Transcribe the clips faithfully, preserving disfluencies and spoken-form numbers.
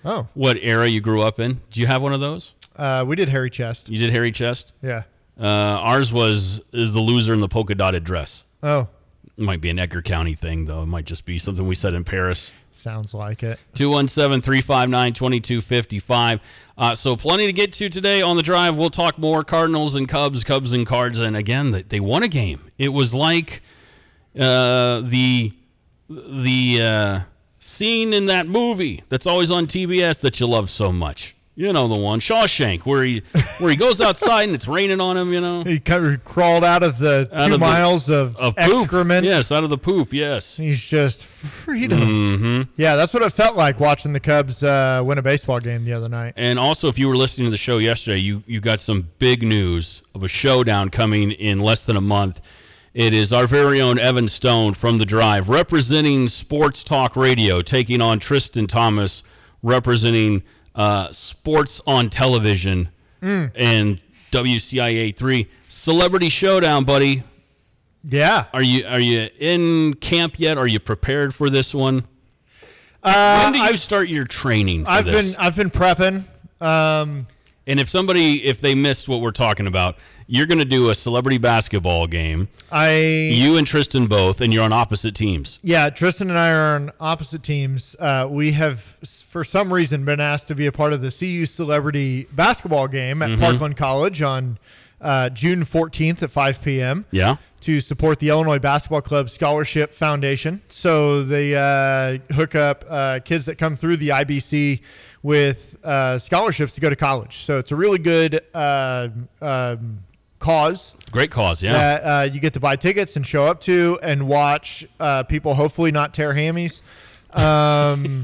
Oh. what era you grew up in. Do you have one of those? Uh, we did hairy chest. You did hairy chest? Yeah. Uh, ours was is the loser in the polka dotted dress. Oh. It might be an Edgar County thing, though. It might just be something we said in Paris. Sounds like it. two one seven, three five nine, two two five five. Uh, so plenty to get to today on the drive. We'll talk more Cardinals and Cubs, Cubs and Cards. And again, they won a game. It was like uh, the the uh, scene in that movie that's always on T B S that you love so much. You know the one, Shawshank, where he where he goes outside and it's raining on him, you know. He kind of crawled out of the Out two of the- miles of, Of poop. excrement. Yes, out of the poop, yes. He's just freedom. Mm-hmm. Yeah, that's what it felt like watching the Cubs uh, win a baseball game the other night. And also, if you were listening to the show yesterday, you, you got some big news of a showdown coming in less than a month. It is our very own Evan Stone from The Drive, representing Sports Talk Radio, taking on Tristan Thomas, representing uh, Sports on Television Mm. and W C I A three. Celebrity Showdown, buddy. Yeah. Are you are you in camp yet? Are you prepared for this one? Uh, when do you I've, start your training for I've this? been I've been prepping. Um, And if somebody, if they missed what we're talking about, you're going to do a celebrity basketball game. I You and Tristan both, and you're on opposite teams. Yeah, Tristan and I are on opposite teams. Uh, we have, for some reason, been asked to be a part of the C U Celebrity Basketball game at Mhm. Parkland College on uh, June fourteenth at five p.m. Yeah. to support the Illinois Basketball Club Scholarship Foundation. So they uh, hook up uh, kids that come through the I B C with uh, scholarships to go to college. So it's a really good uh, um, cause. Great cause, yeah. That uh, you get to buy tickets and show up to and watch uh, people hopefully not tear hammies. Um,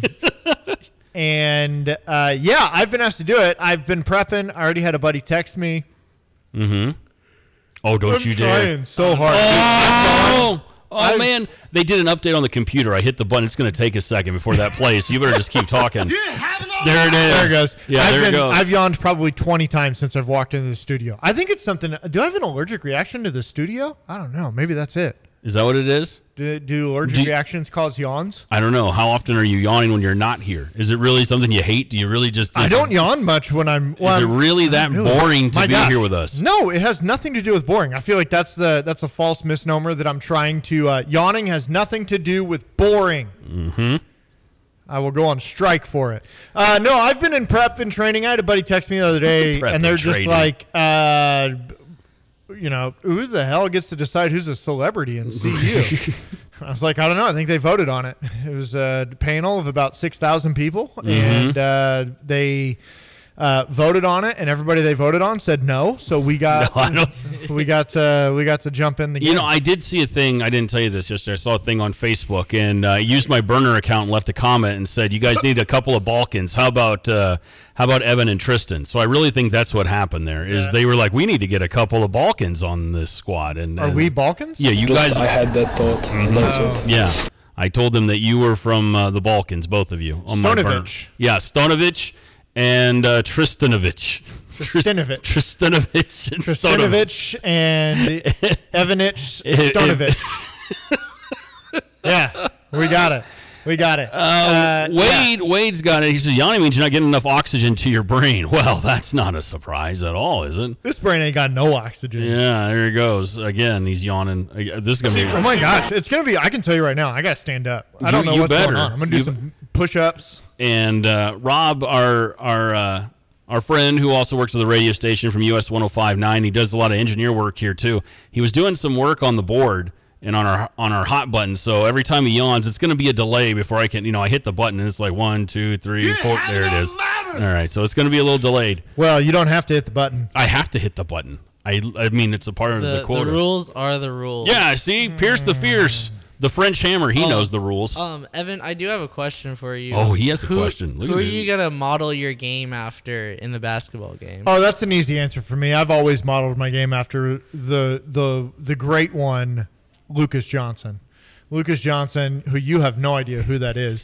and uh, yeah, I've been asked to do it. I've been prepping. I already had a buddy text me. Mm-hmm. Oh, don't I'm you dare. trying so hard. Oh, oh I've- man. They did an update on the computer. I hit the button. It's going to take a second before that plays, so you better just keep talking. There it is. There it goes. Yeah, I've there been, it goes. I've yawned probably twenty times since I've walked into the studio. I think it's something. Do I have an allergic reaction to the studio? I don't know. Maybe that's it. Is that what it is? Do, do allergic Do- reactions cause yawns? I don't know. How often are you yawning when you're not here? Is it really something you hate? Do you really just... I don't yawn much when I'm. Well, Is it I'm- really that Really? boring to My be gosh. here with us? No, it has nothing to do with boring. I feel like that's the that's a false misnomer that I'm trying to. Uh, yawning has nothing to do with boring. Mm-hmm. I will go on strike for it. Uh, no, I've been in prep and training. I had a buddy text me the other day, Prep and they're and just training. like, uh, you know, who the hell gets to decide who's a celebrity in C U? I was like, I don't know. I think they voted on it. It was a panel of about six thousand people, Mm-hmm. and uh, they uh, voted on it, and everybody they voted on said no. So we got No, I don't- we got to, we got to jump in the game. You know, I did see a thing. I didn't tell you this yesterday. I saw a thing on Facebook, and uh, I used my burner account and left a comment and said, "You guys need a couple of Balkans. How about uh, how about Evan and Tristan?" So I really think that's what happened there. Is Yeah. they were like, "We need to get a couple of Balkans on this squad." And Are and- we Balkans? Yeah, you Just guys. I had that thought. That's Oh. it. Yeah, I told them that you were from uh, the Balkans, both of you. On my burner. Stonovich. Yeah, Stonovich and uh, Tristanovich. Tristanovich. Tristanovich. and Stonovich. Tristanovich and Evanich Stonovich. Yeah, we got it. We got it. Uh, Uh, Wade, Wade's got it. He says, Yanni means you're not getting enough oxygen to your brain. Well, that's not a surprise at all, is it? This brain ain't got no oxygen. Yeah, there he goes. Again, he's yawning. Uh, This is going to be... Oh my gosh, it's gonna be. I can tell you right now. I gotta stand up. I don't You- know you what's better. going on. I'm gonna do You- some push-ups. And uh, Rob, our our uh, our friend who also works at the radio station from U S one oh five point nine, he does a lot of engineer work here too. He was doing some work on the board and on our on our hot button. So every time he yawns, it's going to be a delay before I can, you know, I hit the button and it's like one, two, three, four. There it is. All right, so it's going to be a little delayed. Well, you don't have to hit the button. I have to hit the button. I I mean, it's a part of the, The, the quota. rules are the rules. Yeah, see, Pierce the Fierce, the French hammer. He Oh, knows the rules. Um, Evan, I do have a question for you. Oh, he has a Who- question. Look who at are him. you gonna model your game after in the basketball game? Oh, that's an easy answer for me. I've always modeled my game after the the the great one, Lucas Johnson. Lucas Johnson, who you have no idea who that is,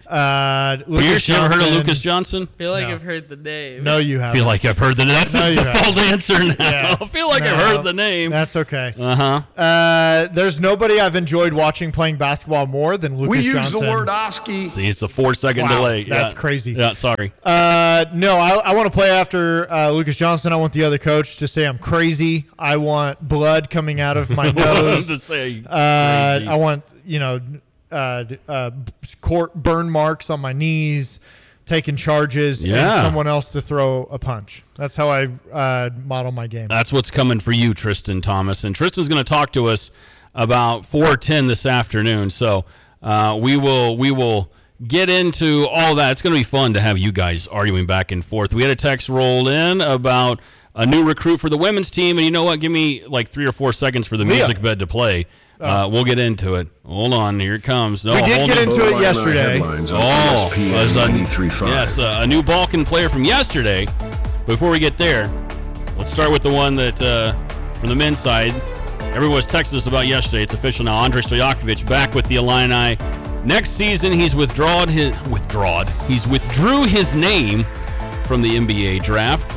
Uh, Lucas Pierce, you ever heard of Johnson- Lucas Johnson? I feel like No. I've heard the name. No, you I haven't. feel like I've heard the That's No, his you default answer now. Yeah. I feel like I've No, heard the name. That's okay. Uh-huh. Uh, there's nobody I've enjoyed watching playing basketball more than Lucas We use Johnson. the word oski. See, it's a four-second Wow, delay. that's Yeah. crazy. Yeah, sorry. Uh, no, I, I want to play after uh, Lucas Johnson. I want the other coach to say I'm crazy. I want blood coming out of my I was nose. to say, Uh, crazy. I want, you know, uh, uh, court burn marks on my knees, taking charges, Yeah. and someone else to throw a punch. That's how I uh, model my game. That's what's coming for you, Tristan Thomas. And Tristan's going to talk to us about four ten this afternoon. So uh, we will we will get into all that. It's going to be fun to have you guys arguing back and forth. We had a text roll in about a new recruit for the women's team. And you know what? Give me like three or four seconds for the Leah. music bed to play. Uh, we'll get into it. Hold on. Here it comes. No, We did hold get on. into it yesterday. Headlines on Oh, E S P N was a, ninety-three point five. yes, uh, a new Balkan player from yesterday. Before we get there, let's start with the one that uh, from the men's side. Everyone was texting us about yesterday. It's official now. Andrei Stojakovic back with the Illini. Next season, he's withdrawn his withdrawn. He's withdrew his name from the N B A draft.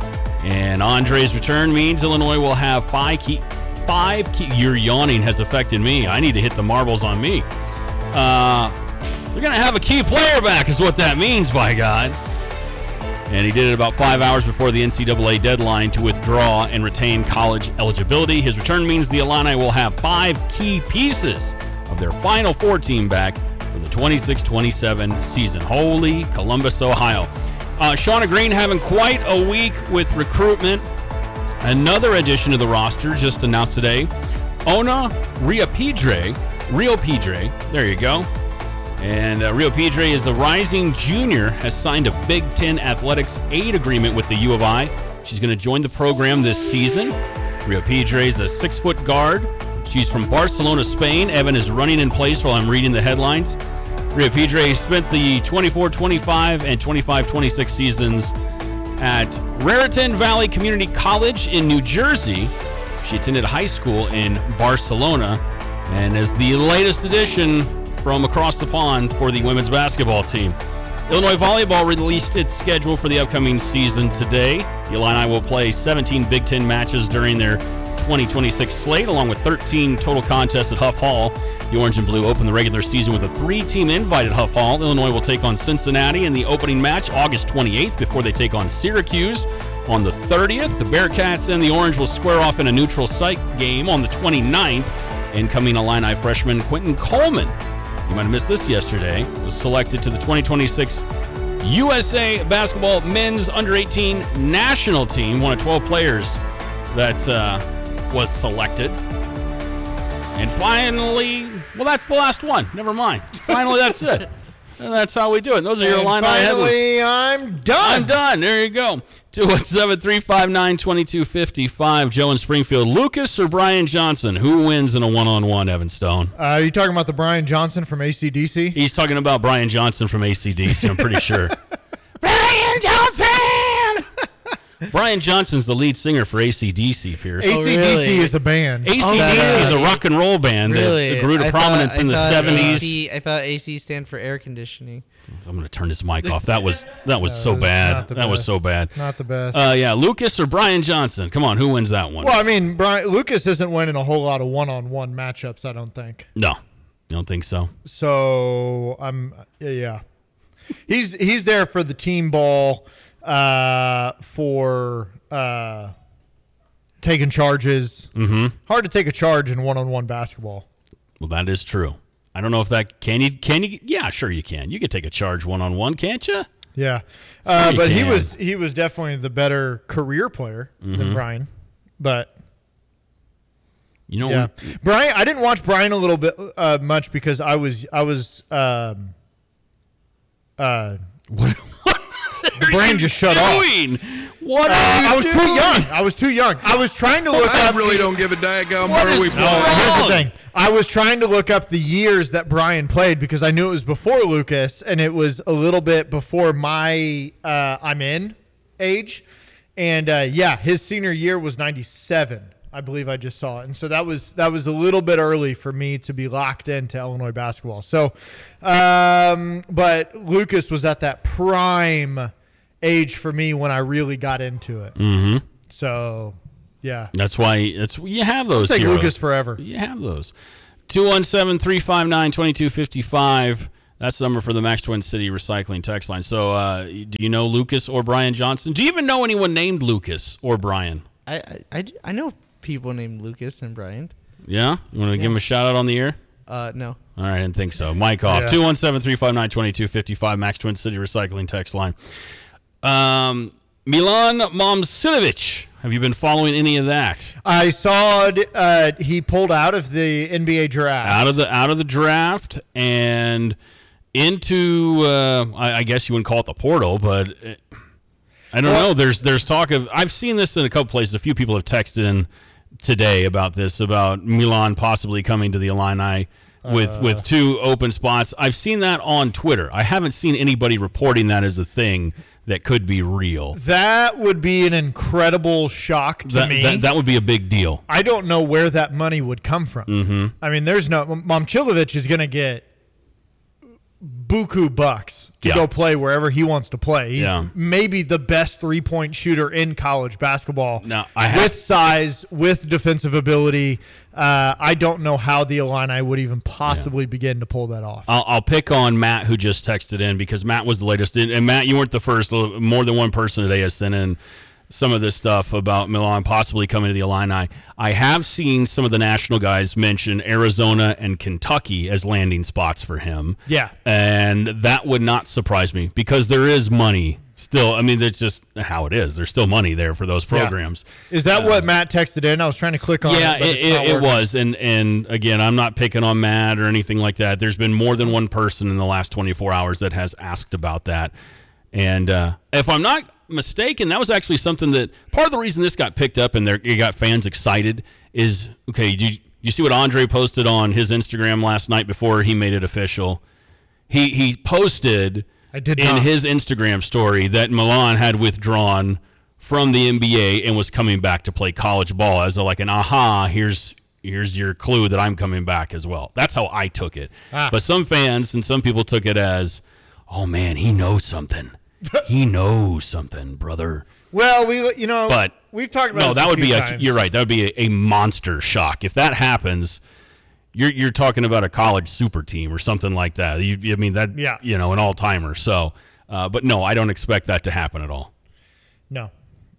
And Andre's return means Illinois will have five key. Five key. Your yawning has affected me. I need to hit the marbles on me. Uh, they're going to have a key player back, is what that means, by God. And he did it about five hours before the N C double A deadline to withdraw and retain college eligibility. His return means the Illini will have five key pieces of their Final Four team back for the twenty-six twenty-seven season. Holy Columbus, Ohio. Uh, Shauna Green having quite a week with recruitment. Another addition to the roster just announced today. Ona Riopedre. Riopedre. There you go. And uh, Rio Pedre is a rising junior, has signed a Big Ten Athletics aid agreement with the U of I. She's going to join the program this season. Rio Pedre is a six-foot guard. She's from Barcelona, Spain. Evan is running in place while I'm reading the headlines. Rio Pedre spent the twenty-four twenty-five and twenty-five twenty-six seasons at Raritan Valley Community College in New Jersey. She attended high school in Barcelona and is the latest addition from across the pond for the women's basketball team. Illinois Volleyball released its schedule for the upcoming season today. The Illini will play seventeen Big Ten matches during their twenty twenty-six slate, along with thirteen total contests at Huff Hall. The Orange and Blue open the regular season with a three-team invite at Huff Hall. Illinois will take on Cincinnati in the opening match August twenty-eighth before they take on Syracuse on the thirtieth. The Bearcats and the Orange will square off in a neutral site game on the twenty-ninth. Incoming Illini freshman Quentin Coleman, you might have missed this yesterday, was selected to the twenty twenty-six U S A Basketball Men's Under eighteen National Team, one of twelve players that uh, was selected. And finally, well, that's the last one. Never mind. Finally, that's it. And that's how we do it. Those are your And Illini headlines. finally, I'm done. I'm done. There you go. two one seven, three five nine, two two five five. Joe in Springfield. Lucas or Brian Johnson? Who wins in a one-on-one, Evan Stone? Uh, are you talking about the Brian Johnson from A C D C? He's talking about Brian Johnson from A C D C, I'm pretty sure. Brian Johnson! Brian Johnson's the lead singer for A C D C, Pierce. A C D C really? is a band. A C D C Oh, is a really? rock and roll band Really? that grew to I prominence thought- in I the thought seventies. A C, I thought A C stand for air conditioning. I'm going to turn this mic off. That was that was so was bad. not the That was best. so bad. Not the best. Uh, yeah, Lucas or Brian Johnson? Come on, who wins that one? well, I mean, Brian Lucas isn't winning a whole lot of one-on-one matchups, I don't think. No, I don't think so. So I'm yeah, yeah. He's he's there for the team ball, uh, for uh, taking charges. Mm-hmm. Hard to take a charge in one-on-one basketball. Well, that is true. I don't know if that can you can you yeah sure you can you can take a charge one on one, can't you? Yeah, uh, you but he can. was he was definitely the better career player Mm-hmm. than Brian. But You know, yeah, Brian. I didn't watch Brian a little bit uh, much because I was I was um, uh, what, what the brain just shut off. doing? What Uh, are you I was doing? too young. I was too young. I was trying to look I up. really the- don't give a daggum What where is we wrong? play. No, here's the wrong. thing. I was trying to look up the years that Brian played because I knew it was before Lucas and it was a little bit before my uh, I'm in age. And uh, yeah, his senior year was ninety-seven, I believe I just saw it. And so that was that was a little bit early for me to be locked into Illinois basketball. So, um, but Lucas was at that prime age for me when I really got into it. Mm-hmm. So, yeah. That's why that's you have those. I'll take heroes. Lucas forever. You have those. two one seven, three five nine, two two five five. That's the number for the Max Twin City Recycling text line. So, uh, do you know Lucas or Brian Johnson? Do you even know anyone named Lucas or Brian? I, I, I, d- I know people named Lucas and Brian. Yeah? You want to give him a shout out on the air? Uh, no. All right, I didn't think so. Mike off. Yeah. two one seven, three five nine, two two five five, Max Twin City Recycling text line. Um, Milan Momcilovic. Have you been following any of that? I saw uh, he pulled out of the N B A draft. Out of the out of the draft and into uh, I, I guess you wouldn't call it the portal, but it, I don't Well- know. There's there's talk of I've seen this in a couple places. A few people have texted in today about this, about Milan possibly coming to the Illini with Uh. with two open spots. I've seen that on Twitter. I haven't seen anybody reporting that as a thing that could be real. That would be an incredible shock to That, me. that that would be a big deal. I don't know where that money would come from. Mm-hmm. I mean, there's no Momcilovic is going to get buku bucks to Yeah. go play wherever he wants to play. He's Yeah. maybe the best three point shooter in college basketball. Now, I have- with size, with defensive ability. Uh, I don't know how the Illini would even possibly begin to pull that off. I'll, I'll pick on Matt, who just texted in, because Matt was the latest. And, and Matt, you weren't the first. More than one person today has sent in some of this stuff about Milan possibly coming to the Illini. I have seen some of the national guys mention Arizona and Kentucky as landing spots for him. Yeah. And that would not surprise me, because there is money still. I mean, that's just how it is. There's still money there for those programs. Is that what Matt texted in? I was trying to click on Yeah, it. but it, it's not it, it working. was, and and again, I'm not picking on Matt or anything like that. There's been more than one person in the last twenty-four hours that has asked about that, and uh, if I'm not mistaken, that was actually something that part of the reason this got picked up and there it got fans excited is okay. Did you, you see what Andre posted on his Instagram last night before he made it official? He he posted. I did in not. his Instagram story that Milan had withdrawn from the N B A and was coming back to play college ball as a, like an aha, here's here's your clue that I'm coming back as well. That's how I took it. Ah. But some fans and some people took it as, oh man, he knows something. He knows something, brother. Well, we you know, But we've talked about no, this that a would few be a times. you're right. That would be a, a monster shock if that happens. You're you're talking about a college super team or something like that. You, I mean that Yeah. you know, an all timer. So, uh, but no, I don't expect that to happen at all. No,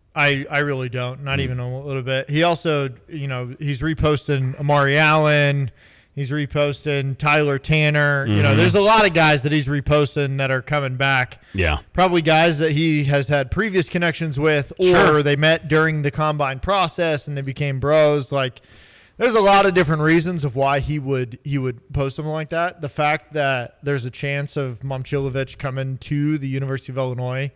I I really don't. Hmm. Not even a little bit. He also, you know, he's reposting Amari Allen. He's reposting Tyler Tanner. You Mm-hmm. know, there's a lot of guys that he's reposting that are coming back. Yeah. Probably guys that he has had previous connections with, or Sure. they met during the combine process and they became bros. Like, there's a lot of different reasons of why he would he would post something like that. The fact that there's a chance of Momcilovic coming to the University of Illinois.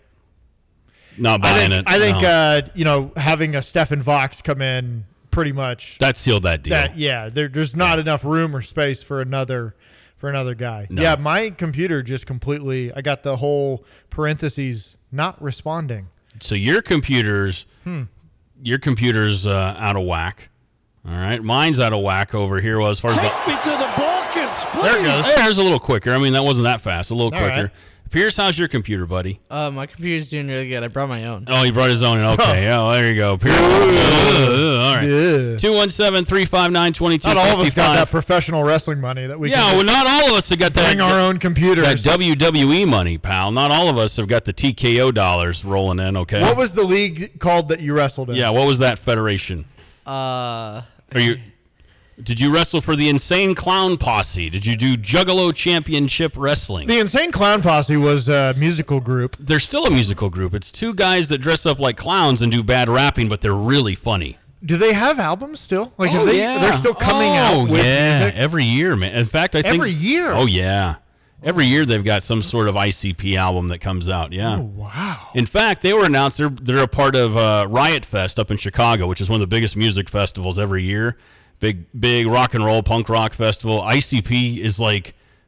Not I buying think, it. I think no. uh, you know, having a Stephen Vox come in pretty much that sealed that deal. that yeah, there, there's not enough room or space for another for another guy. No. Yeah, my computer just completely I got the whole parentheses not responding. So your computer's Hmm. your computer's uh, out of whack. All right, mine's out of whack over here. Well, as far as the, Take me to the Balkans, please. There it goes. Hey, there's a little quicker. I mean, that wasn't that fast. A little All quicker. right. Pierce, how's your computer, buddy? Uh, my computer's doing really good. I brought my own. Oh, he brought his own in. Okay. Oh, there you go. Pierce. all right. Yeah. two one seven, three five nine, two two Not all of us got that five five. professional wrestling money that we Yeah, can well, just not all of us have got that. bring our own That computers. W W E money, pal. Not all of us have got the T K O dollars rolling in, okay? What was the league called that you wrestled in? yeah, what was that federation? Uh, Are you Did you wrestle for the Insane Clown Posse? Did you do Juggalo Championship Wrestling? The Insane Clown Posse was a musical group. They're still a musical group. It's two guys that dress up like clowns and do bad rapping, but they're really funny. Do they have albums still? Like, Oh, have they, yeah. they're still coming oh, out with yeah. music? Every year, man. In fact, I think Every year? Oh yeah, every year they've got some sort of I C P album that comes out. Yeah. Oh, wow. In fact, they were announced they're they're a part of uh, Riot Fest up in Chicago, which is one of the biggest music festivals every year. Big big rock and roll punk rock festival. I C P is like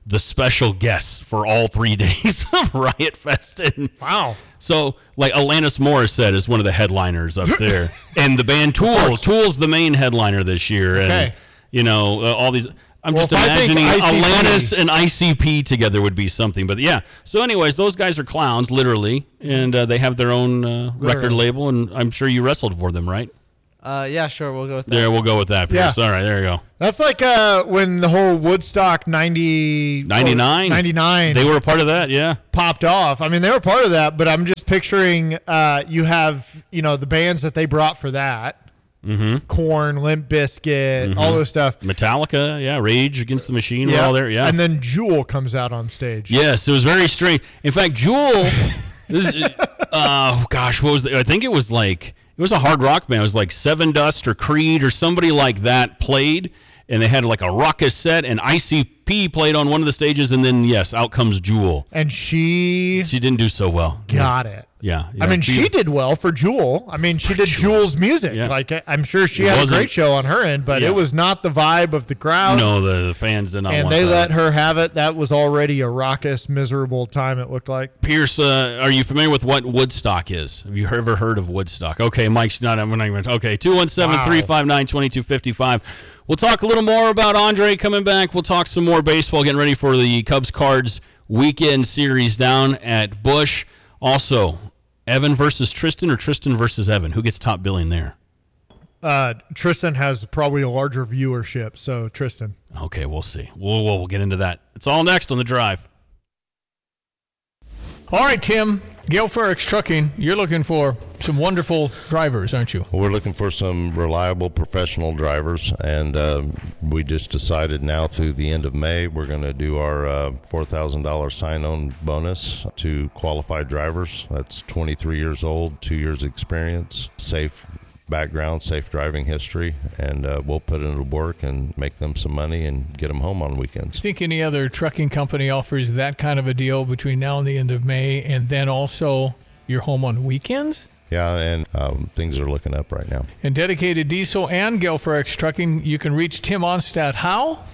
the special guests for all three days of Riot Fest. And Wow. so, like, Alanis Morissette is one of the headliners up there. And the band Tool. Tool's the main headliner this year. And, Okay. you know, uh, all these... I'm Well, just if I think imagining I C P Alanis and I C P together would be something. But, yeah. So, anyways, those guys are clowns, literally. And uh, they have their own uh, record Literally. label. And I'm sure you wrestled for them, right? Uh, yeah, sure, we'll go with that. There, we'll go with that, Pierce. Yeah. All right, there you go. That's like uh, when the whole Woodstock ninety, ninety-nine. ninety-nine They were a part of that, yeah. popped off. I mean, they were part of that, but I'm just picturing uh, you have, you know, the bands that they brought for that. Mm-hmm. Korn, Limp Bizkit, Mm-hmm. all those stuff. Metallica, yeah. Rage Against the Machine were all there, yeah. And then Jewel comes out on stage. Yes, it was very strange. In fact, Jewel, this is, uh, gosh, what was the, I think it was like, it was a hard rock band. It was like Seven Dust or Creed or somebody like that played, and they had like a raucous set, and I C P played on one of the stages, and then, yes, out comes Jewel. And she She didn't do so well. got it. Yeah. yeah. I mean, she did well for Jewel. I mean, she did Jewel's music. Yeah. Like, I- I'm sure she It had a wasn't- great show on her end, but Yeah. it was not the vibe of the crowd. No, the, the fans did not and want they that. let her have it. That was already a raucous, miserable time, it looked like. Pierce, uh, are you familiar with what Woodstock is? Have you ever heard of Woodstock? Okay, Mike's not. I'm not even. Okay, two one seven, three five nine, two two five five. We'll talk a little more about Andre coming back. We'll talk some more baseball, getting ready for the Cubs Cards weekend series down at Busch. Also, Evan versus Tristan or Tristan versus Evan? Who gets top billing there? Uh, Tristan has probably a larger viewership, so Tristan. Okay, we'll see. We'll, we'll, we'll get into that. It's all next on The Drive. All right, Tim. Gale Ferrex Trucking, you're looking for some wonderful drivers, aren't you? Well, we're looking for some reliable professional drivers, and um, we just decided now through the end of May we're going to do our uh, four thousand dollars sign-on bonus to qualified drivers. That's twenty-three years old, two years experience, safe background, safe driving history, and uh, we'll put it into work and make them some money and get them home on weekends. Think any other trucking company offers that kind of a deal between now and the end of May, and then also you're home on weekends? Yeah, and um, things are looking up right now. And Dedicated Diesel and Gale Ferrex Trucking, you can reach Tim Onstadt how?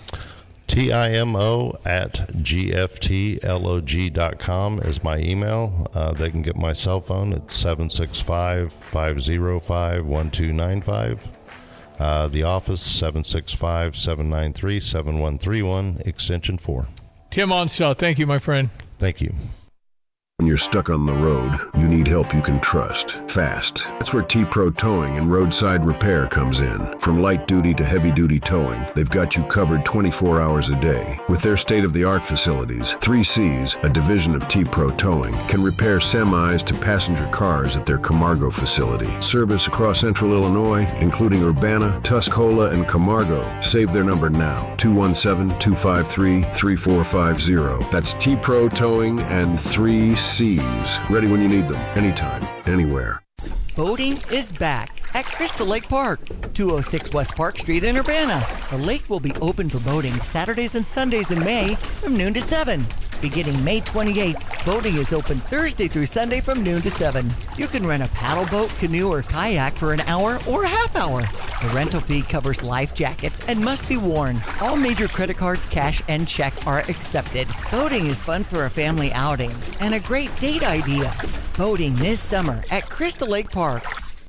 T I M O at G F T log dot com is my email. Uh, they can get my cell phone at seven six five, five oh five, one two nine five. Uh, the office, seven six five, seven nine three, seven one three one, extension four. Tim Onstadt, thank you, my friend. Thank you. When you're stuck on the road, you need help you can trust. Fast. That's where T-Pro Towing and Roadside Repair comes in. From light duty to heavy duty towing, they've got you covered twenty-four hours a day. With their state-of-the-art facilities, three C's, a division of T-Pro Towing, can repair semis to passenger cars at their Camargo facility. Service across central Illinois, including Urbana, Tuscola, and Camargo. Save their number now, two one seven, two five three, three four five zero. That's T-Pro Towing and three C's. Ready when you need them, anytime, anywhere. Boating is back at Crystal Lake Park, two oh six West Park Street in Urbana. The lake will be open for boating Saturdays and Sundays in May from noon to seven. Beginning May twenty-eighth, boating is open Thursday through Sunday from noon to seven. You can rent a paddle boat, canoe, or kayak for an hour or a half hour. The rental fee covers life jackets and must be worn. All major credit cards, cash, and check are accepted. Boating is fun for a family outing and a great date idea. Boating this summer at Crystal Lake Park.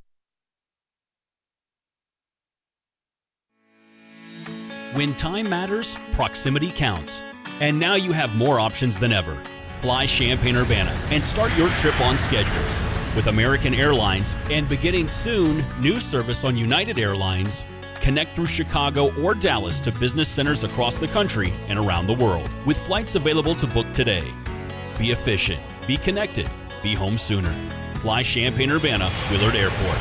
When time matters, proximity counts. And now you have more options than ever. Fly Champaign-Urbana and start your trip on schedule. With American Airlines and beginning soon, new service on United Airlines, connect through Chicago or Dallas to business centers across the country and around the world, with flights available to book today. Be efficient, be connected, be home sooner. Fly Champaign-Urbana, Willard Airport.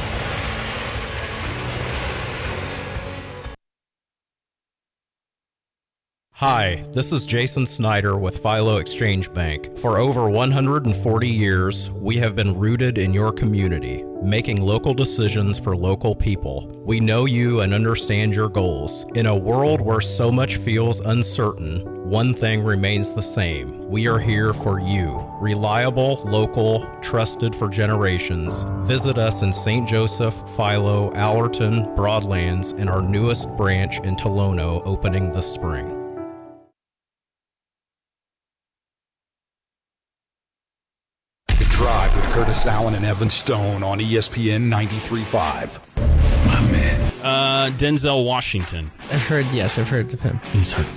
Hi, this is Jason Snyder with Philo Exchange Bank. For over one hundred forty years, we have been rooted in your community, making local decisions for local people. We know you and understand your goals. In a world where so much feels uncertain, one thing remains the same. We are here for you. Reliable, local, trusted for generations. Visit us in Saint Joseph, Philo, Allerton, Broadlands, and our newest branch in Tolono opening this spring. Curtis Allen and Evan Stone on E S P N ninety-three point five. My man. Uh, Denzel Washington. I've heard, yes, I've heard of him. He's hurt.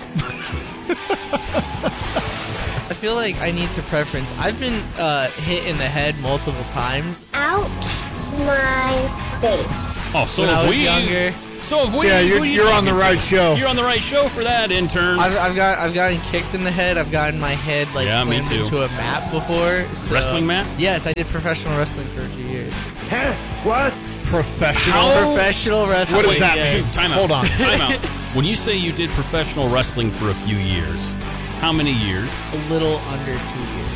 I feel like I need to preference. I've been uh, hit in the head multiple times. Out my face. Oh, so when if I was we, younger. So if we, Yeah, you're- who are you you're on talking the right to? show. You're on the right show for that, intern. I've, I've got I've gotten kicked in the head. I've gotten my head like Yeah, me slammed too. into a mat before. So, Wrestling mat? Yes, I did professional wrestling for a few years. What? Professional? How- Professional wrestling. What does that yes. mean? Time out. Hold on. Time out. When you say you did professional wrestling for a few years, how many years? A little under two years.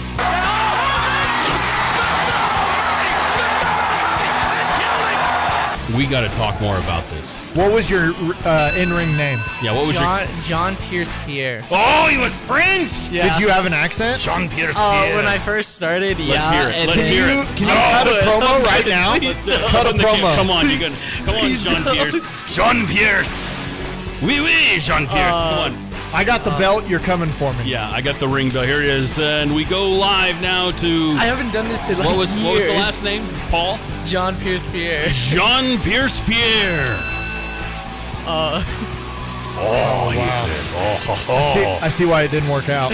We got to talk more about this. What was your uh, in-ring name? Yeah, what was John John Pierce Pierre. your? Oh, he was French. Yeah. Did you have an accent? Jean Pierre. Oh, when I first started, yeah. hear it. and Let's then- hear you, it. Can you cut a promo right now? Cut a promo. Come on, you can. Come on, Please Jean don't. Pierce. Jean Pierce. Oui, oui, Jean Pierce. Come on. I got the belt. You're coming for me. Yeah, I got the ring bell. Here it is, and we go live now to. I haven't done this in like what was years. what was the last name? Paul. John Pierce Pierre. Jean Pierce Pierre. Uh, Oh, he says, oh, ho, ho. See, I see why it didn't work out.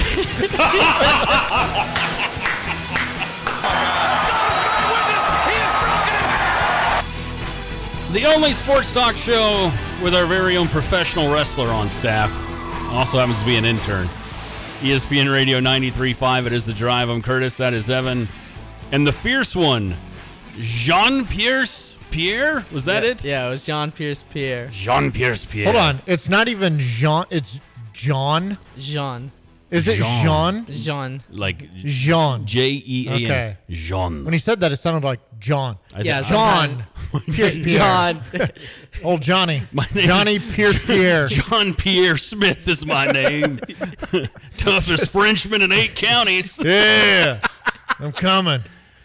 The only sports talk show with our very own professional wrestler on staff. Also happens to be an intern. E S P N Radio ninety-three point five. It is The Drive. I'm Curtis. That is Evan. And the fierce one, Jean Pierce Pierre? Was that yeah, it? Yeah, it was John Pierce Pierre. Jean Pierce Pierre. Hold on. It's not even Jean. It's John. Jean. Is it Jean. Jean? Jean. Like Jean. J E A N. Okay. Jean. When he said that, it sounded like John. I Yeah, think- John. Pierce Pierre. John. Old Johnny. My name Johnny is- Pierce Pierre. John Pierre Smith is my name. Toughest Frenchman in eight counties. Yeah. I'm coming.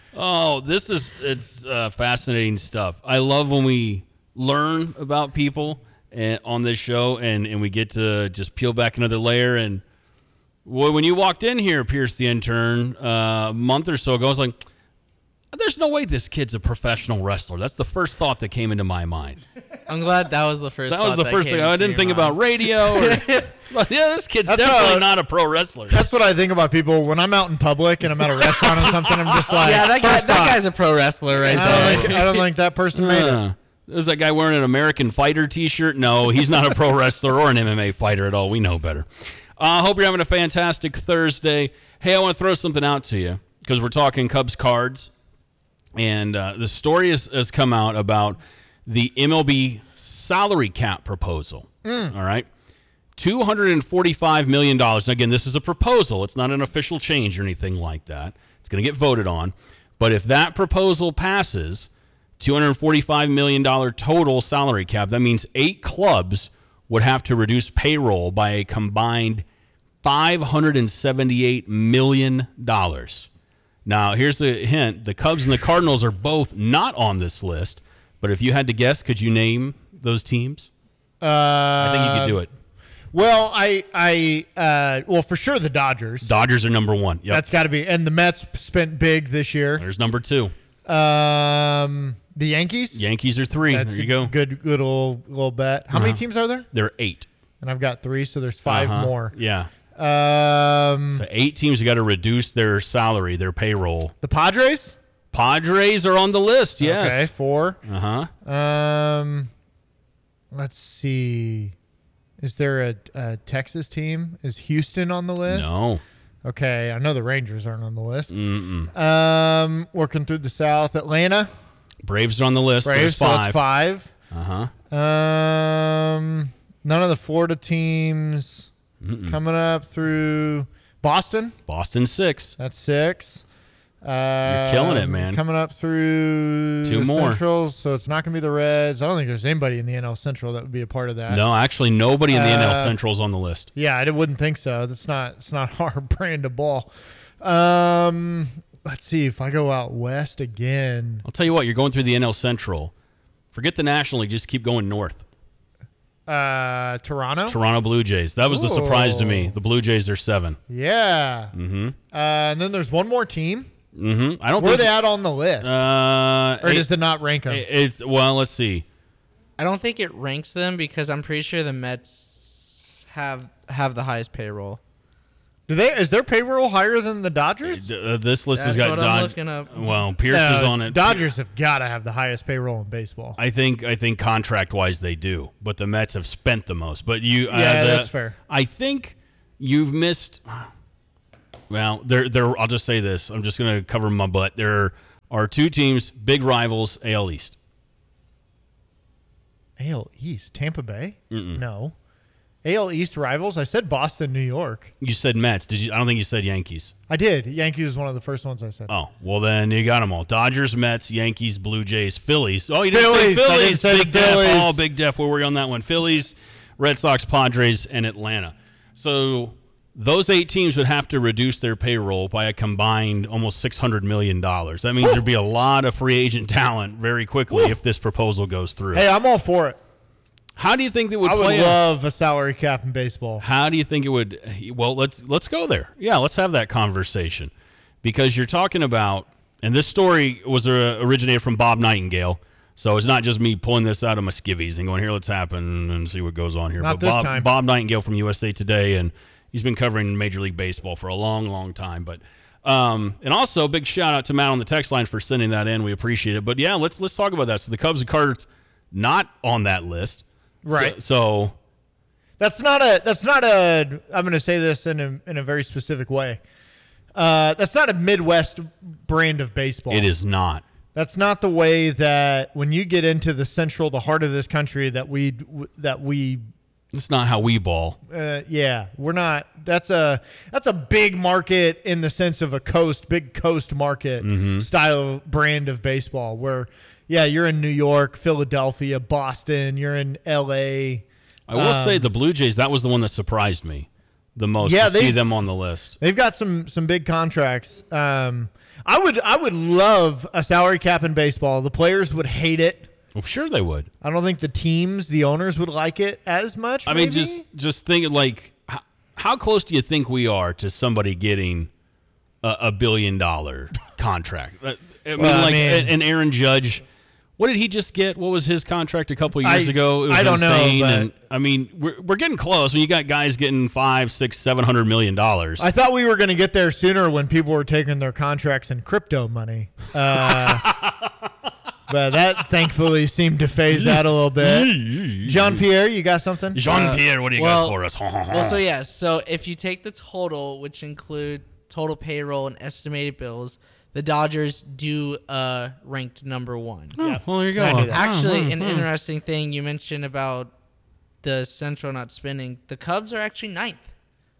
Oh, this is it's uh, fascinating stuff. I love when we learn about people and, on this show, and, and we get to just peel back another layer. And well, when you walked in here, Pierce the intern, uh, a month or so ago, I was like, "There's no way this kid's a professional wrestler." That's the first thought that came into my mind. I'm glad that was the first. That was thought the that first came thing. I into didn't your think mind. about radio. Or, but yeah, this kid's That's definitely how- not a pro wrestler. That's what I think about people when I'm out in public and I'm at a restaurant or something. I'm just like, Yeah, that guy. first That thought, guy's a pro wrestler, right I there. don't, think, I don't think that person made it. Uh, is that guy wearing an American Fighter T-shirt? No, he's not a pro wrestler or an M M A fighter at all. We know better. I uh, hope you're having a fantastic Thursday. Hey, I want to throw something out to you because we're talking Cubs cards, and uh, the story has, has come out about the M L B salary cap proposal. All right, two hundred forty-five million dollars. Again, this is a proposal. It's not an official change or anything like that. It's going to get voted on. But if that proposal passes, two hundred forty-five million dollars total salary cap, that means eight clubs would have to reduce payroll by a combined five hundred seventy-eight million dollars. Now, here's the hint. The Cubs and the Cardinals are both not on this list. But if you had to guess, could you name those teams? Uh, I think you could do it. Well, I, I, uh, well, for sure the Dodgers. Dodgers are number one. Yep. That's got to be, and the Mets spent big this year. There's number two. Um, the Yankees. Yankees are three. That's there you a go. Good, good little little bet. How many Uh-huh. teams are there? There are eight. And I've got three, so there's five Uh-huh. more. Yeah. Um, So eight teams have got to reduce their salary, their payroll. the Padres. Padres are on the list. Yes. Okay, four. Uh huh. Um, let's see. Is there a, a Texas team? Is Houston on the list? No. Okay, I know the Rangers aren't on the list. Mm-mm. Um, working through the South, Atlanta. Braves are on the list. Braves, so There's that's five. five. Uh huh. Um, none of the Florida teams coming up through Boston. Boston six. That's six. Uh, killing it, man. Coming up through Two the more. Centrals, so it's not going to be the Reds. I don't think there's anybody in the N L Central that would be a part of that. No, actually, nobody in the N L Uh, Central is on the list. Yeah, I wouldn't think so. That's not. It's not our brand of ball. Um, let's see if I go out west again. I'll tell you what. You're going through the N L Central. Forget the National League. Just keep going north. Uh, Toronto. Toronto Blue Jays. That was the surprise to me. Ooh. The Blue Jays are seven. Yeah. Mm-hmm. Uh, and then there's one more team. Mm-hmm. I don't. Where are think, they at on the list? Uh, or it- does it not rank them? It's well. Let's see. I don't think it ranks them because I'm pretty sure the Mets have have the highest payroll. Do they? Is their payroll higher than the Dodgers? Uh, this list has That's got what I'm Dodge. looking up. Well, Pierce is on it. Dodgers have got to have the highest payroll in baseball. I think I think contract wise they do, but the Mets have spent the most. But you, uh, Yeah, the- that's fair. I think you've missed. Well, there, there. I'll just say this. I'm just going to cover my butt. There are two teams, big rivals, A L East. A L East, Tampa Bay? Mm-mm. No. A L East rivals? I said Boston, New York. You said Mets. Did you? I don't think you said Yankees. I did. Yankees is one of the first ones I said. Oh, well then you got them all. Dodgers, Mets, Yankees, Blue Jays, Phillies. Oh, you didn't Phillies. say I Phillies. didn't say Big the Def. Phillies. Oh, Big Def. Where were you on that one? Phillies, Red Sox, Padres, and Atlanta. So those eight teams would have to reduce their payroll by a combined almost six hundred million dollars. That means Woo. there'd be a lot of free agent talent very quickly Woo. if this proposal goes through. Hey, I'm all for it. How do you think that would I would play out? love a salary cap in baseball. How do you think it would? Well, let's let's go there. Yeah, let's have that conversation because you're talking about, and this story was uh, originated from Bob Nightingale, so it's not just me pulling this out of my skivvies and going here. Let's happen and see what goes on here. Not but this Bob, time. Bob Nightingale from U S A Today, and he's been covering Major League Baseball for a long, long time. But um, and also big shout out to Matt on the text line for sending that in. We appreciate it. But yeah, let's let's talk about that. So the Cubs and Cards not on that list. Right. So, so That's not a. That's not a. I'm going to say this in a in a very specific way. Uh, that's not a Midwest brand of baseball. it is not. That's not the way that when you get into the central, the heart of this country, that we that we. It's not how we ball. Uh, yeah, we're not. That's a that's a big market in the sense of a coast, big coast market Mm-hmm. style brand of baseball. Where, yeah, you're in New York, Philadelphia, Boston. You're in L A. I will Um, say the Blue Jays, that was the one that surprised me the most Yeah, to see they've- them on the list. They've got some some big contracts. Um, I would I would love a salary cap in baseball. The players would hate it. Well, sure they would. I don't think the teams, the owners, would like it as much. I mean, maybe? just just think like, how, how close do you think we are to somebody getting a, a billion dollar contract? I I mean, Well, I like mean- an Aaron Judge. What did he just get? What was his contract a couple of years I- ago? It was I don't know, insane. but- And, I mean, we're, we're getting close. When you got guys getting five, six, seven hundred million dollars. I thought we were going to get there sooner when people were taking their contracts in crypto money. Uh, but that thankfully seemed to phase out a little bit. Jean Pierre, you got something? Jean Pierre, what do you well- got for us? Well, so yeah, so if you take the total, which include total payroll and estimated bills, the Dodgers do uh, ranked number one. Oh, well, there you go. I knew that. Actually, Hmm, an hmm. interesting thing you mentioned about the Central not spending, the Cubs are actually ninth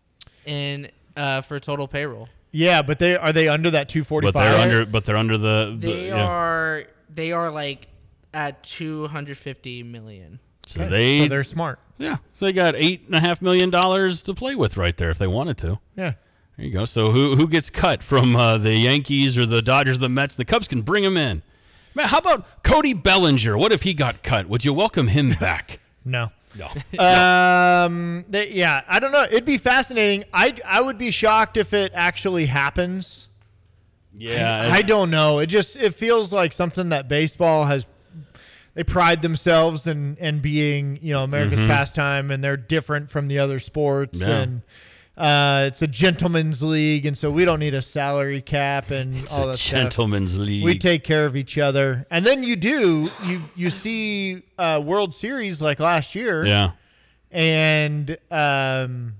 in uh, for total payroll. Yeah, but they are they under that two But forty-five? they're under. But they're under the. the They yeah. are they are like at two hundred fifty million. So Okay, they. so they're smart. yeah. So they got eight and a half million dollars to play with right there if they wanted to. Yeah. There you go. So who who gets cut from uh, the Yankees or the Dodgers, the Mets? The Cubs can bring him in. Man, how about Cody Bellinger? What if he got cut? Would you welcome him back? No. No. Um. they- yeah, I don't know. It'd be fascinating. I I would be shocked if it actually happens. Yeah. I don't know. It just it feels like something that baseball has. They pride themselves in in being, you know, America's pastime, and they're different from the other sports. Yeah. And uh, it's a gentleman's league, and so we don't need a salary cap and it's all a that stuff. gentleman's league. We take care of each other, and then you do you you see uh, World Series like last year, yeah. and um,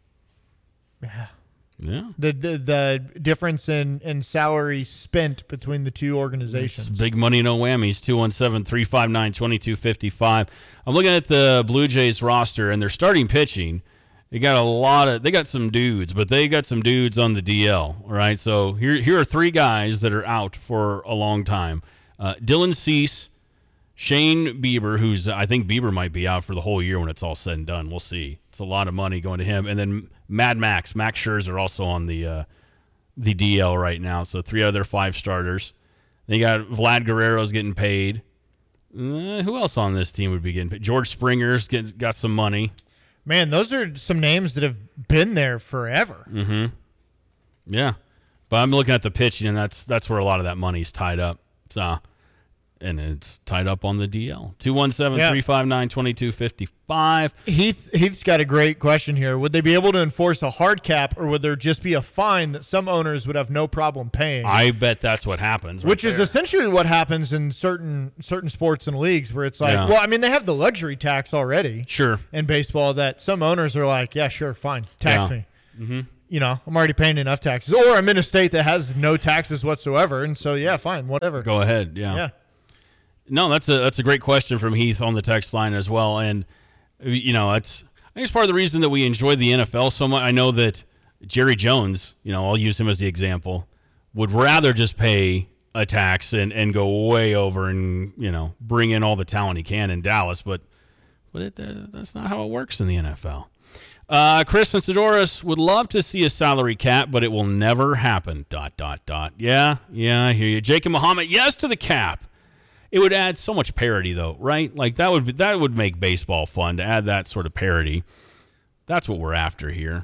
Yeah. the the, the difference in, in salary spent between the two It's organizations. big money, no whammies. two one seven, three five nine, two two five five. I'm looking at the Blue Jays roster, and they're starting pitching. They got a lot of, they got some dudes, but they got some dudes on the D L, all right? So here, here are three guys that are out for a long time. Uh, Dylan Cease, Shane Bieber, who's, I think Bieber might be out for the whole year when it's all said and done. We'll see. It's a lot of money going to him. And then Mad Max, Max Scherzer also on the uh, the D L right now. So three other five starters. Then you got Vlad Guerrero's getting paid. Uh, who else on this team would be getting paid? George Springer's getting, got some money. Man, those are some names that have been there forever. Mm-hmm. Yeah. But I'm looking at the pitching, and that's that's where a lot of that money's tied up. So, and it's tied up on the D L. two one seven, three five nine, two two five five. Heath, Heath's got a great question here. Would they be able to enforce a hard cap, or would there just be a fine that some owners would have no problem paying? I bet that's what happens. Right Which there. is essentially what happens in certain certain sports and leagues where it's like, Yeah. well, I mean, they have the luxury tax already. Sure. In baseball, that some owners are like, yeah, sure, fine, tax Yeah. me. Mm-hmm. You know, I'm already paying enough taxes. Or I'm in a state that has no taxes whatsoever, and so, yeah, fine, whatever. Go ahead, yeah. Yeah. No, that's a that's a great question from Heath on the text line as well. And, you know, it's I think it's part of the reason that we enjoy the N F L so much. I know that Jerry Jones, you know, I'll use him as the example, would rather just pay a tax and, and go way over and, you know, bring in all the talent he can in Dallas. But but it, uh, that's not how it works in the N F L. Uh, Chris and Sidoris would love to see a salary cap, but it will never happen. Dot, dot, dot. Yeah, yeah, I hear you. Jake and Muhammad, yes to the cap. It would add so much parity, though, right? Like, that would that would make baseball fun, to add that sort of parity. That's what we're after here.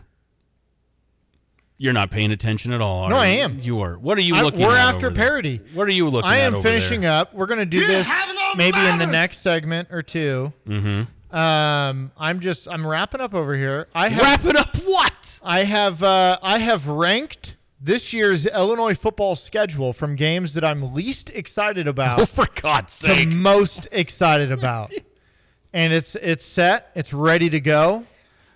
You're not paying attention at all, are No, you? I am. You are. What are you I- looking we're at after over there? parity. What are you looking I at am over finishing there? up. We're going to do this maybe in the next segment or two. Mm-hmm. Um, I'm just I'm wrapping up over here. I have, Wrapping up what? I have uh, I have ranked this year's Illinois football schedule from games that I'm least excited about Oh, for God's to sake. most excited about, and it's it's set. It's ready to go.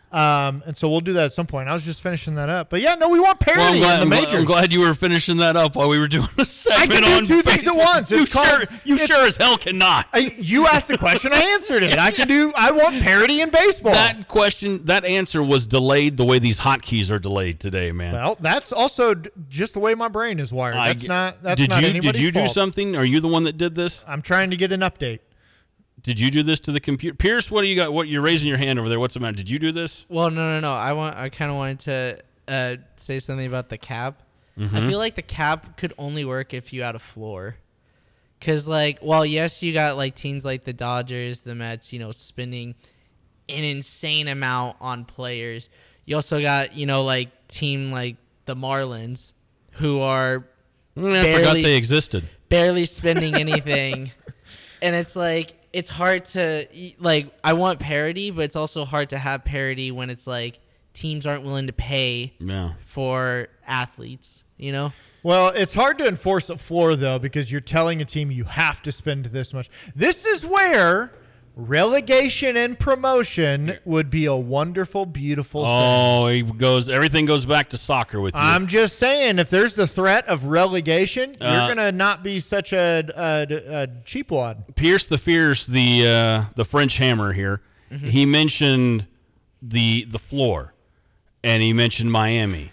Um, and so we'll do that at some point. I was just finishing that up, but yeah, no, we want parity Well, I'm glad, in the I'm glad- majors. I'm glad you were finishing that up while we were doing a I segment can do on two things at baseball. once. You It's called- sure, you it's- sure as hell cannot. I, you asked the question, I answered it. I can do. I want parity in baseball. That question, that answer was delayed the way these hotkeys are delayed today, man. Well, that's also d- just the way my brain is wired. I That's get- not. That's did not you anybody's did you do fault. something? Are you the one that did this? I'm trying to get an update. Did you do this to the computer? Pierce, what do you got? What you're raising your hand over there? What's the matter? Did you do this? Well, no, no, no. I want. I kind of wanted to uh, say something about the cap. Mm-hmm. I feel like the cap could only work if you had a floor. Cause like, well, yes, you got like teams like the Dodgers, the Mets, you know, spending an insane amount on players. You also got, you know, like team like the Marlins, who are Mm, I forgot barely they s- existed. barely spending anything. And it's like, it's hard to, like, I want parity, but it's also hard to have parity when it's like teams aren't willing to pay Yeah. for athletes, you know? Well, it's hard to enforce a floor though because you're telling a team you have to spend this much. This is where relegation and promotion would be a wonderful, beautiful thing. Oh, it goes. Everything goes back to soccer with you. I'm just saying, if there's the threat of relegation, Uh, you're gonna not be such a, a, a cheap wad. Pierce the Fierce, the uh, the French hammer here. Mm-hmm. He mentioned the the floor, and he mentioned Miami.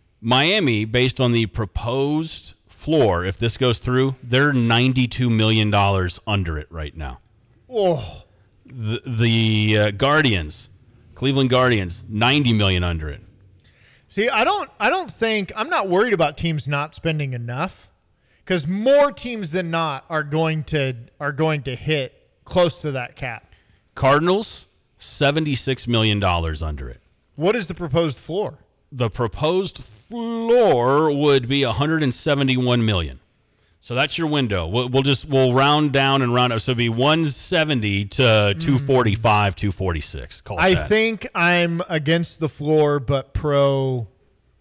Miami, based on the proposed floor, if this goes through, they're ninety-two million dollars under it right now. Oh, The, the uh, Guardians, Cleveland Guardians, ninety million dollars under it. see, I don't, I don't think I'm not worried about teams not spending enough, because more teams than not are going to are going to hit close to that cap. Cardinals, seventy-six million dollars under it. What is the proposed floor? The proposed floor would be one hundred seventy-one million dollars. So that's your window. We'll, we'll just we'll round down and round up. So it'd be one seventy to two forty-five, two forty-six. Call it I that. think I'm against the floor, but pro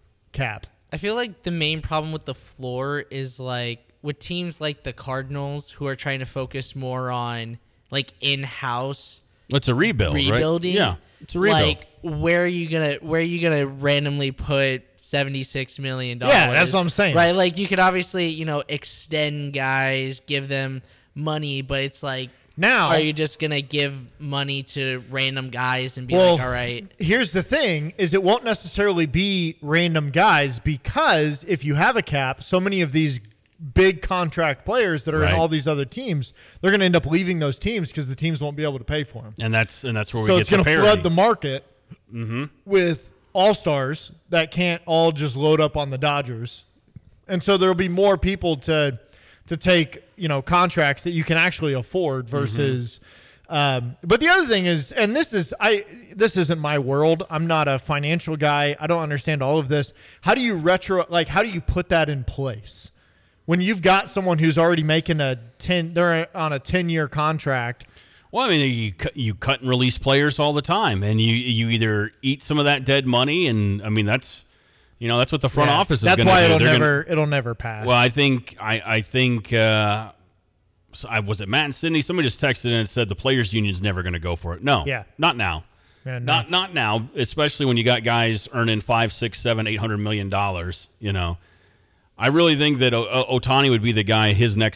cap. I feel like the main problem with the floor is like with teams like the Cardinals who are trying to focus more on like in-house It's a rebuild, rebuilding. right? Yeah, it's a rebuild. Like where are you gonna where are you gonna randomly put seventy six million dollars? Yeah, that's what I'm saying. Right, like you could obviously you know extend guys, give them money, but it's like Now- are you just gonna give money to random guys and be Well, like, all right, here's the thing: is it won't necessarily be random guys, because if you have a cap, so many of these big contract players that are Right. in all these other teams, they're going to end up leaving those teams because the teams won't be able to pay for them. and that's and that's where we So get it's going the to parity. flood the market Mm-hmm. with all stars that can't all just load up on the Dodgers, and so there'll be more people to to take you know contracts that you can actually afford versus Um, but the other thing is, and this is I this isn't my world. I'm not a financial guy. I don't understand all of this. How do you retro like how do you put that in place when you've got someone who's already making a ten? They're on a ten year contract. Well, I mean, you cut, you cut and release players all the time, and you you either eat some of that dead money, and I mean that's you know that's what the front Yeah, office is. That's gonna why do. it'll They're never gonna, it'll never pass. Well, I think I I think uh, so I was it Matt and Sydney. Somebody just texted in and said the players' union's never going to go for it. No, Yeah. not now. Yeah, no. Not not now, especially when you got guys earning five, six, seven, eight hundred million dollars. You know, I really think that o- o- Ohtani would be the guy. His next